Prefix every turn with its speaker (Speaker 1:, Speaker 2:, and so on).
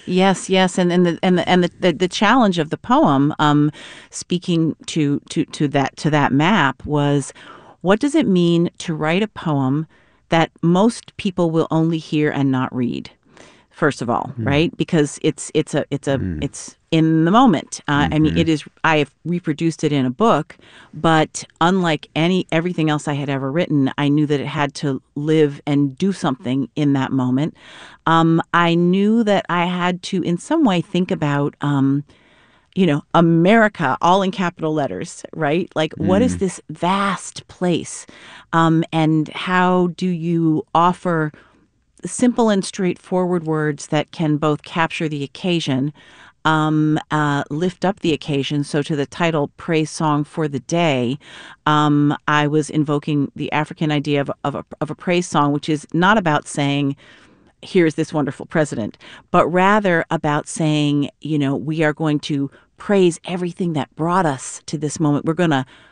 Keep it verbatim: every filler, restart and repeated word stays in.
Speaker 1: Yes, yes, and and the and the and the, the, the challenge of the poem, um, speaking to to to that to that map was, what does it mean to write a poem that most people will only hear and not read? First of all,
Speaker 2: Mm,
Speaker 1: right? Because it's it's a it's a
Speaker 2: mm,
Speaker 1: it's in the moment. Uh, I mean,
Speaker 2: hmm
Speaker 1: it is. I have reproduced it in a book, but unlike any everything else I had ever written, I knew that it had to live and do something in that moment. Um, I knew that I had to, in some way, think about. Um, you know, America, all in capital letters, right? Like, what is
Speaker 2: mm,
Speaker 1: this vast place? Um, and how do you offer simple and straightforward words that can both capture the occasion, um, uh, lift up the occasion? So, to the title "Praise Song for the Day," um, I was invoking the African idea of, of, a, of a praise song, which is not about saying, here's this wonderful president, but rather about saying, you know, we are going to praise everything that brought us to this moment. We're going to